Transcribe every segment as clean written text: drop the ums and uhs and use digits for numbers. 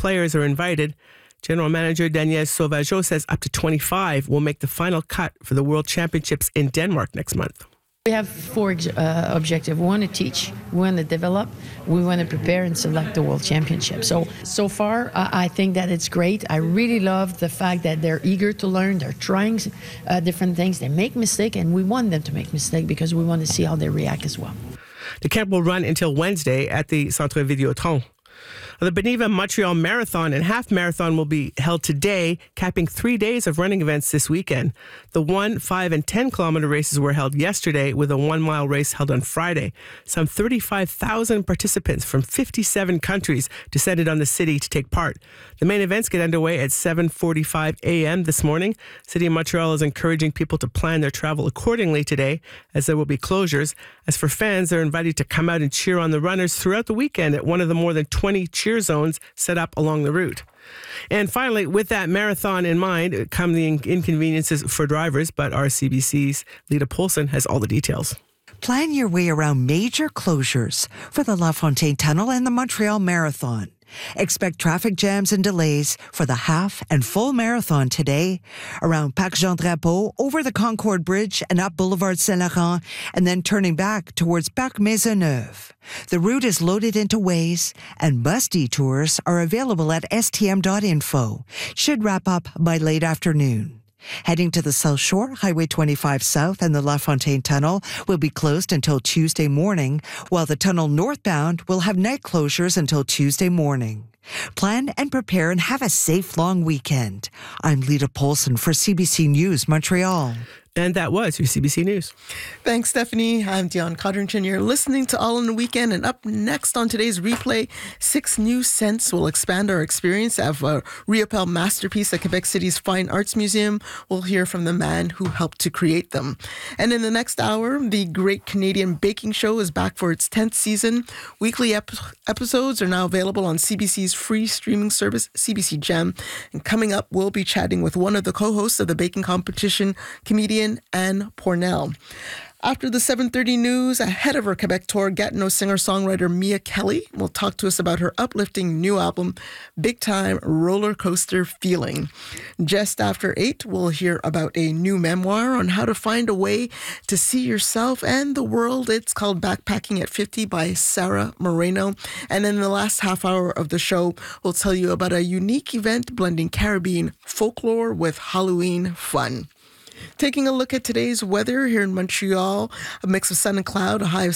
players are invited. General Manager Daniel Sauvageau says up to 25 will make the final cut for the World Championships in Denmark next month. We have four objectives. We want to teach, we want to develop, we want to prepare and select the World Championship. So far, I think that it's great. I really love the fact that they're eager to learn, they're trying different things, they make mistakes, and we want them to make mistakes because we want to see how they react as well. The camp will run until Wednesday at the Centre Vidéotron. The Beneva Montreal Marathon and Half Marathon will be held today, capping 3 days of running events this weekend. The 1, 5, and 10-kilometer races were held yesterday, with a 1-mile race held on Friday. Some 35,000 participants from 57 countries descended on the city to take part. The main events get underway at 7:45 a.m. this morning. City of Montreal is encouraging people to plan their travel accordingly today, as there will be closures. As for fans, they're invited to come out and cheer on the runners throughout the weekend at one of the more than 20 cheer zones set up along the route. And finally, with that marathon in mind, come the inconveniences for drivers, but our CBC's Lita Poulsen has all the details. Plan your way around major closures for the La Fontaine Tunnel and the Montreal Marathon. Expect traffic jams and delays for the half and full marathon today around Parc Jean Drapeau, over the Concorde Bridge and up Boulevard Saint-Laurent, and then turning back towards Parc Maisonneuve. The route is loaded into Waze, and bus detours are available at stm.info. Should wrap up by late afternoon. Heading to the South Shore, Highway 25 South and the La Fontaine Tunnel will be closed until Tuesday morning, while the tunnel northbound will have night closures until Tuesday morning. Plan and prepare and have a safe long weekend. I'm Lita Poulsen for CBC News, Montreal. And that was your CBC News. Thanks, Stephanie. I'm Dion Codrington. You're listening to All in the Weekend. And up next on today's replay, 6 new scents will expand our experience of a Riopelle masterpiece at Quebec City's Fine Arts Museum. We'll hear from the man who helped to create them. And in the next hour, the Great Canadian Baking Show is back for its 10th season. Weekly episodes are now available on CBC's free streaming service, CBC Gem. And coming up, we'll be chatting with one of the co-hosts of the baking competition, comedian Anne Pornell. After the 7:30 news, ahead of her Quebec tour, Gatineau singer-songwriter Mia Kelly will talk to us about her uplifting new album, Big Time Roller Coaster Feeling. Just after 8, we'll hear about a new memoir on how to find a way to see yourself and the world. It's called Backpacking at 50 by Sarah Moreno. And in the last half hour of the show, we'll tell you about a unique event blending Caribbean folklore with Halloween fun. Taking a look at today's weather here in Montreal, a mix of sun and cloud, a high of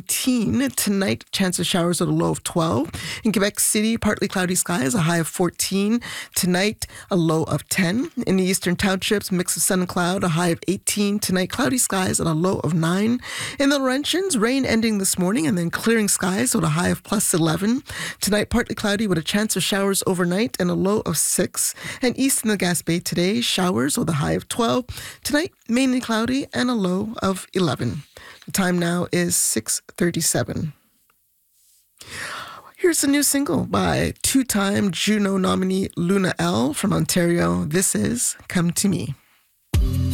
17. Tonight, chance of showers at a low of 12. In Quebec City, partly cloudy skies, a high of 14. Tonight, a low of 10. In the eastern townships, mix of sun and cloud, a high of 18. Tonight, cloudy skies at a low of 9. In the Laurentians, rain ending this morning and then clearing skies with a high of plus 11. Tonight, partly cloudy with a chance of showers overnight and a low of 6. And east in the Gaspé today, showers with a high of 12. Tonight, mainly cloudy and a low of 11. The time now is 6:37. Here's a new single by two-time Juno nominee Luna L from Ontario. This is Come to Me.